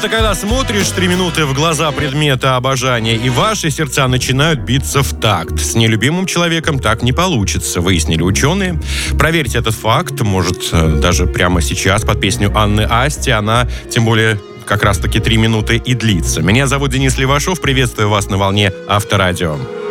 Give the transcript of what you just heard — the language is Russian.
Это когда смотришь 3 минуты в глаза предмета обожания, и ваши сердца начинают биться в такт. С нелюбимым человеком так не получится, выяснили ученые. Проверьте этот факт, может, даже прямо сейчас под песню Анны Асти. Она, тем более, как раз-таки 3 минуты и длится. Меня зовут Денис Левашов, приветствую вас на волне Авторадио.